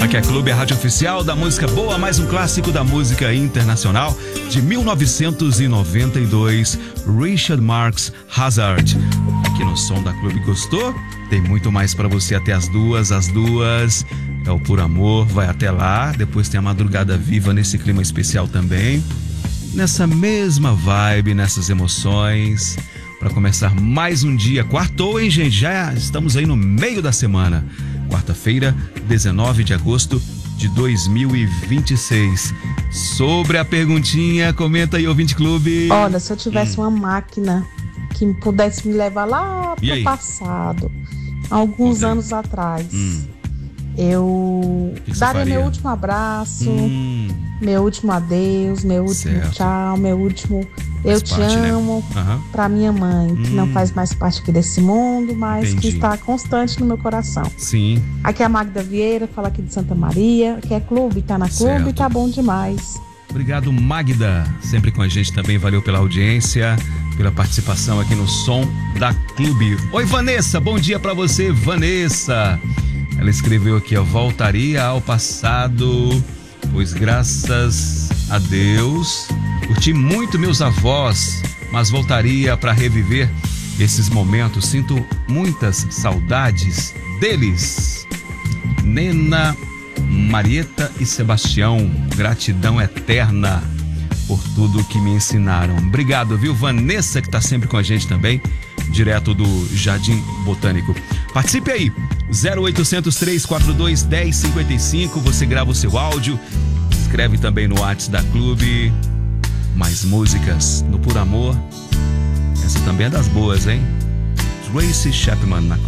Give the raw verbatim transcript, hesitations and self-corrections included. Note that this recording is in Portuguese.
Aqui é Clube, a rádio oficial da música boa, mais um clássico da música internacional de mil novecentos e noventa e dois, Richard Marx Hazard. Aqui no Som da Clube, gostou? Tem muito mais pra você até as duas, as duas é o Por Amor, vai até lá, depois tem a Madrugada Viva nesse clima especial também, nessa mesma vibe, nessas emoções, pra começar mais um dia. Quartou, hein, gente? Já estamos aí no meio da semana. Quarta-feira, dezenove de agosto de dois mil e vinte e seis. Sobre a perguntinha, comenta aí, ouvinte clube. Olha, se eu tivesse hum. uma máquina que pudesse me levar lá pro passado, alguns Contei. anos atrás, hum. eu que que daria meu último abraço, hum. meu último adeus, meu último certo. tchau, meu último eu te parte, amo, né? uhum. pra minha mãe, hum. que não faz mais parte aqui desse mundo, mas Entendi. que está constante no meu coração. Sim. Aqui é a Magda Vieira, fala aqui de Santa Maria, que é clube, tá na clube, certo. tá bom demais. Obrigado, Magda, sempre com a gente também, valeu pela audiência, pela participação aqui no Som da Clube. Oi, Vanessa, bom dia pra você, Vanessa. Ela escreveu aqui, ó, voltaria ao passado, pois graças a Deus curti muito meus avós, mas voltaria para reviver esses momentos. Sinto muitas saudades deles. Nena, Marieta e Sebastião, gratidão eterna por tudo que me ensinaram. Obrigado, viu, Vanessa, que tá sempre com a gente também, direto do Jardim Botânico. Participe aí, zero oitocentos, três quatro dois, um zero cinco cinco, você grava o seu áudio, escreve também no WhatsApp da Clube. Mais músicas no Por Amor. Essa também é das boas, hein? Tracy Chapman na